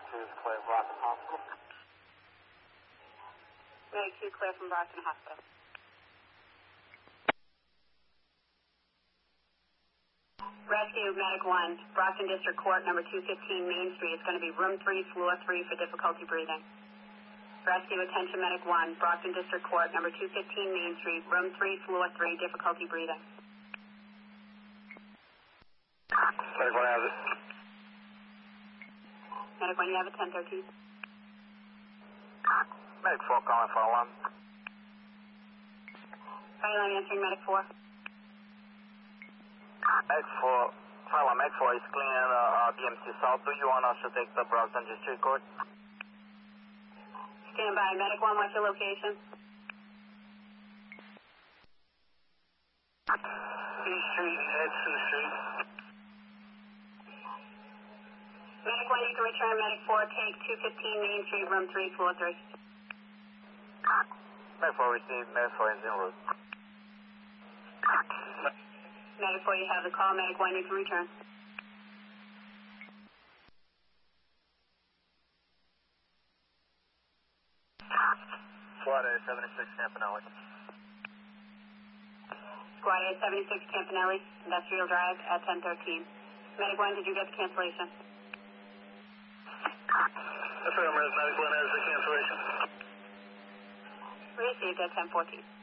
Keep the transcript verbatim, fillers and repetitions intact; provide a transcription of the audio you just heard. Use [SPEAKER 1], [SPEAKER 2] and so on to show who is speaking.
[SPEAKER 1] two is Claire Brockton Hospital.
[SPEAKER 2] Medic two, Claire from Brockton Hospital. Rescue, Medic one, Brockton District Court, number two fifteen Main Street. It's going to be room three, floor three for difficulty breathing. Rescue, attention, Medic one, Brockton District Court, number two fifteen Main Street, room three, floor three, difficulty breathing.
[SPEAKER 1] Medic one has it.
[SPEAKER 2] Medic one, you have a ten thirteen.
[SPEAKER 1] Medic four calling for alarm.
[SPEAKER 2] Fire line answering, Medic four.
[SPEAKER 1] Medic four, fire line, Medic four is clearing uh, uh, B M C South. Do you want us to take the Brockton District Court?
[SPEAKER 2] Stand by. Medic one, what's your location?
[SPEAKER 1] East Street, Edson Street.
[SPEAKER 2] Medic one, you can return. Medic four, take two fifteen Main Street, room three, floor three.
[SPEAKER 1] Medic four received, Medic four is en route.
[SPEAKER 2] Medic four, you have the call. Medic one, you can return.
[SPEAKER 1] Squad A seventy-six Campanelli.
[SPEAKER 2] Squad A seventy-six Campanelli, Industrial Drive at ten thirteen. Medic one, did you get the cancellation?
[SPEAKER 1] Affirmative, Medic one has the cancellation.
[SPEAKER 2] Received at ten fourteen.